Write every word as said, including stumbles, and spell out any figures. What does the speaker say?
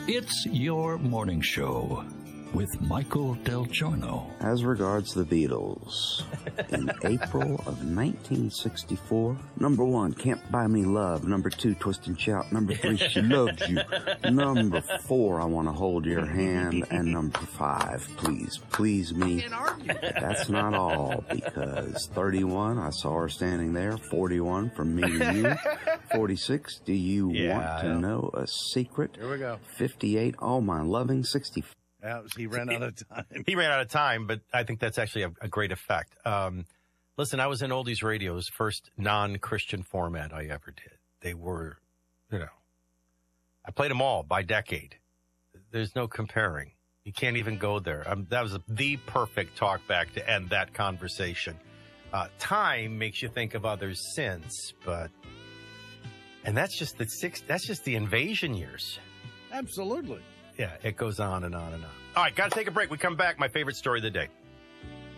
It's Your Morning Show with Michael Del Giorno. As regards the Beatles, in April of nineteen sixty-four, number one, Can't Buy Me Love. Number two, Twist and Shout. Number three, She Loves You. Number four, I Want to Hold Your Hand. And number five, Please Please Me. But that's not all, because thirty-one, I saw her standing there. forty-one, From Me to You. forty-six, Do You Yeah, Want to Know a Secret? Here we go. fifty-eight, All My Loving. sixty-four. Yeah, he ran out of time. He ran out of time, but I think that's actually a, a great effect. Um, listen, I was in Oldies Radio's first non-Christian format I ever did. They were, you know, I played them all by decade. There's no comparing. You can't even go there. Um, that was the perfect talkback to end that conversation. Uh, time makes you think of others since, but, and that's just the six, that's just the invasion years. Absolutely. Yeah, it goes on and on and on. All right, got to take a break. We come back. My favorite story of the day.